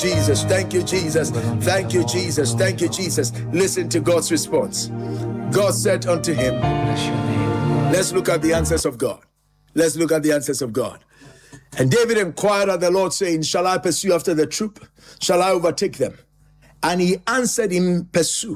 Jesus. Thank you, Jesus. Thank you, Jesus. Thank you, Jesus. Listen to God's response. God said unto him, let's look at the answers of God. Let's look at the answers of God. And David inquired of the Lord, saying, shall I pursue after the troop? Shall I overtake them? And he answered him, pursue.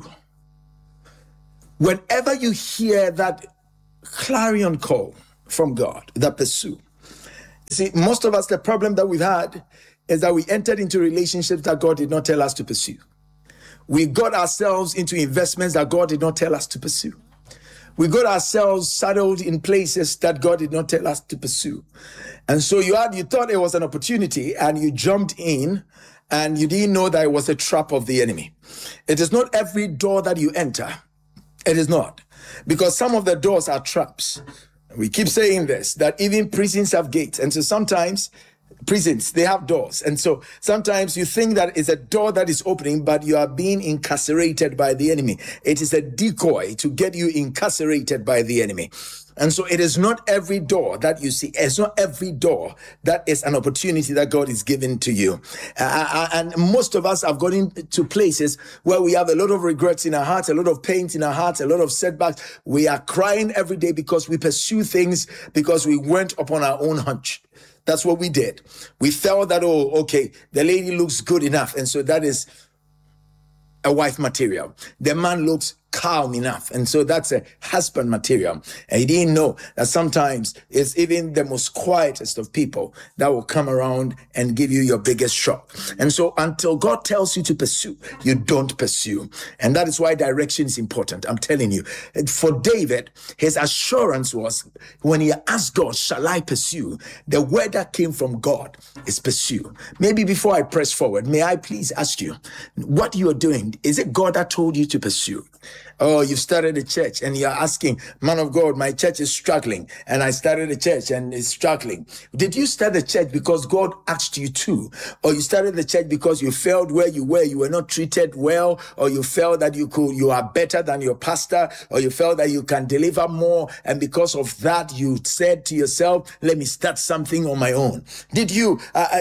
Whenever you hear that clarion call from God, that pursue. See, most of us, the problem that we've had is that we entered into relationships that God did not tell us to pursue. We got ourselves into investments that God did not tell us to pursue. We got ourselves saddled in places that God did not tell us to pursue. And so you thought it was an opportunity and you jumped in and you didn't know that it was a trap of the enemy. It is not every door that you enter. It is not. Because some of the doors are traps. We keep saying this, that even prisons have gates. And so sometimes prisons, they have doors. And so sometimes you think that it's a door that is opening, but you are being incarcerated by the enemy. It is a decoy to get you incarcerated by the enemy. And so it is not every door that you see. It's not every door that is an opportunity that God is giving to you. And most of us have gotten to places where we have a lot of regrets in our hearts, a lot of pains in our hearts, a lot of setbacks. We are crying every day because we pursue things because we went upon our own hunch. That's what we did. We felt that, oh, okay, the lady looks good enough. And so that is a wife material. The man looks calm enough. And so that's a husband material. And he didn't know that sometimes it's even the most quietest of people that will come around and give you your biggest shock. And so until God tells you to pursue, you don't pursue. And that is why direction is important. I'm telling you. For David, his assurance was when he asked God, shall I pursue? The word that came from God is pursue. Maybe before I press forward, may I please ask you, what you are doing, is it God that told you to pursue? Oh, you've started a church and you're asking, man of God, my church is struggling and I started a church and it's struggling. Did you start the church because God asked you to? Or you started the church because you felt where you were not treated well, or you felt that you are better than your pastor, or you felt that you can deliver more, and because of that you said to yourself, let me start something on my own? Did you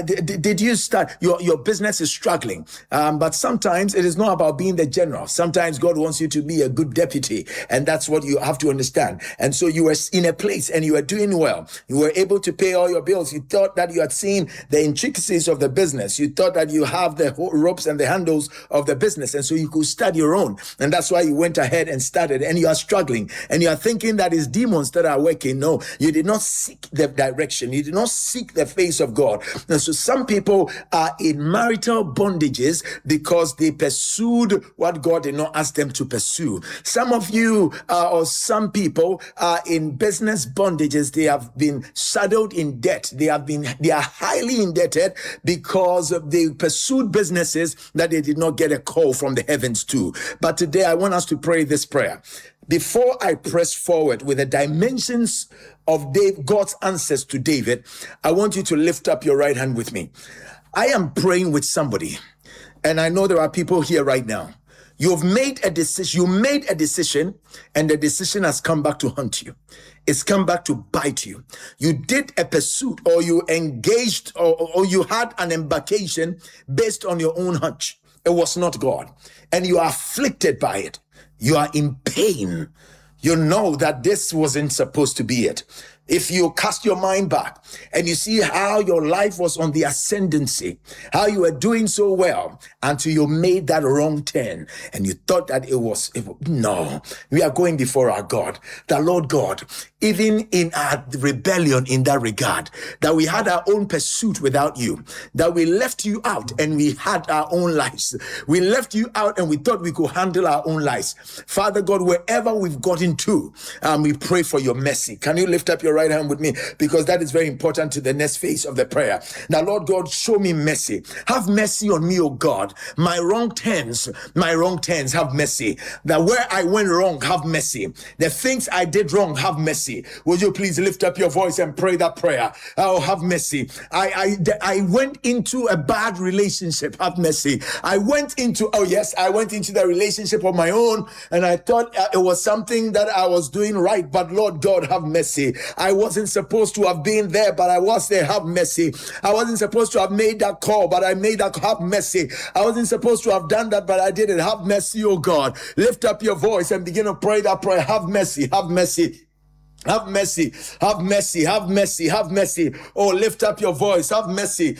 start your business is struggling? But sometimes it is not about being the general. Sometimes God wants you to be a good deputy, and that's what you have to understand. And so you were in a place and you were doing well. You were able to pay all your bills. You thought that you had seen the intricacies of the business. You thought that you have the ropes and the handles of the business, and so you could start your own. And that's why you went ahead and started, and you are struggling and you are thinking that it's demons that are working. No, you did not seek the direction. You did not seek the face of God. And so some people are in marital bondages because they pursued what God did not ask them to pursue. Some of you or some people are in business bondages. They have been saddled in debt. They are highly indebted because they pursued businesses that they did not get a call from the heavens to. But today I want us to pray this prayer. Before I press forward with the dimensions of God's answers to David, I want you to lift up your right hand with me. I am praying with somebody, and I know there are people here right now. You've made a decision. You made a decision, and the decision has come back to haunt you. It's come back to bite you. You did a pursuit, or you engaged, or you had an embarkation based on your own hunch. It was not God, and you are afflicted by it. You are in pain. You know that this wasn't supposed to be it. If you cast your mind back and you see how your life was on the ascendancy, how you were doing so well until you made that wrong turn and you thought that no, we are going before our God, the Lord God, even in our rebellion in that regard, that we had our own pursuit without you, that we left you out and we had our own lives. We left you out and we thought we could handle our own lives. Father God, wherever we've gotten to, we pray for your mercy. Can you lift up your right hand with me? Because that is very important to the next phase of the prayer. Now, Lord God, show me mercy. Have mercy on me, O God. My wrong turns, have mercy. That where I went wrong, have mercy. The things I did wrong, have mercy. Would you please lift up your voice and pray that prayer? Oh, have mercy. I went into a bad relationship. Have mercy. I went into the relationship of my own, and I thought it was something that I was doing right. But Lord God, have mercy. I wasn't supposed to have been there, but I was there. Have mercy. I wasn't supposed to have made that call, but I made that. Have mercy. I wasn't supposed to have done that, but I did it. Have mercy, oh God. Lift up your voice and begin to pray that prayer. Have mercy. Have mercy. Have mercy, have mercy, have mercy, have mercy. Oh, lift up your voice. Have mercy.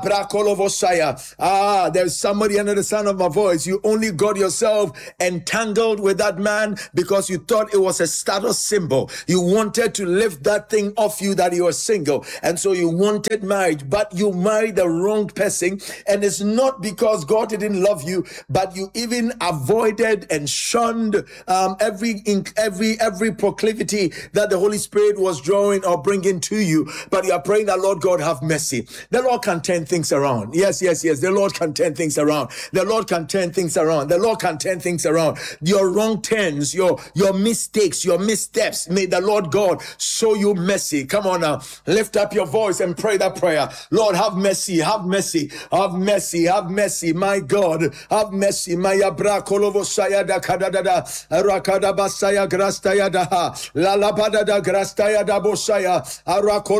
There's somebody under the sound of my voice. You only got yourself entangled with that man because you thought it was a status symbol. You wanted to lift that thing off you that you were single. And so you wanted marriage, but you married the wrong person. And it's not because God didn't love you, but you even avoided and shunned every proclivity that the Holy Spirit was drawing or bringing to you. But you are praying that, Lord God, have mercy. The Lord can turn things around. Yes. The Lord can turn things around. The Lord can turn things around. The Lord can turn things around. Your wrong turns, your mistakes, your missteps, may the Lord God show you mercy. Come on now. Lift up your voice and pray that prayer. Lord, have mercy. Have mercy. Have mercy. Have mercy. My God, have mercy. Maya bra kolovo saya da kadada rakada basaya grastaya da la labada da grastaya da bosaya